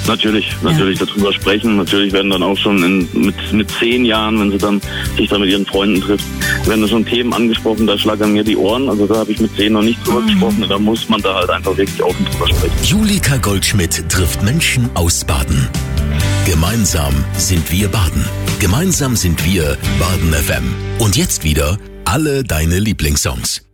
Natürlich darüber sprechen. Natürlich werden dann auch schon mit 10 Jahren, wenn sie dann sich da mit ihren Freunden trifft, werden da schon Themen angesprochen, da schlagern mir die Ohren. Also da habe ich mit 10 noch nicht drüber gesprochen. Da muss man da halt einfach wirklich offen drüber sprechen. Julika Goldschmidt trifft Menschen aus Baden. Gemeinsam sind wir Baden. Gemeinsam sind wir Baden FM. Und jetzt wieder alle deine Lieblingssongs.